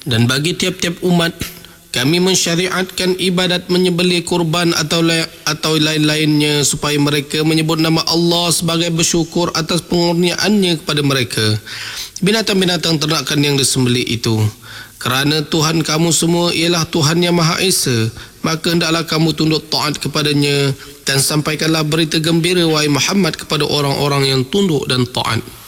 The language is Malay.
Dan bagi tiap-tiap umat, kami mensyariatkan ibadat menyembelih kurban atau lain-lainnya supaya mereka menyebut nama Allah sebagai bersyukur atas pengurniaannya kepada mereka. Binatang-binatang ternakan yang disembelih itu. Kerana Tuhan kamu semua ialah Tuhan yang Maha Esa, maka hendaklah kamu tunduk taat kepadanya dan sampaikanlah berita gembira wahai Muhammad kepada orang-orang yang tunduk dan taat.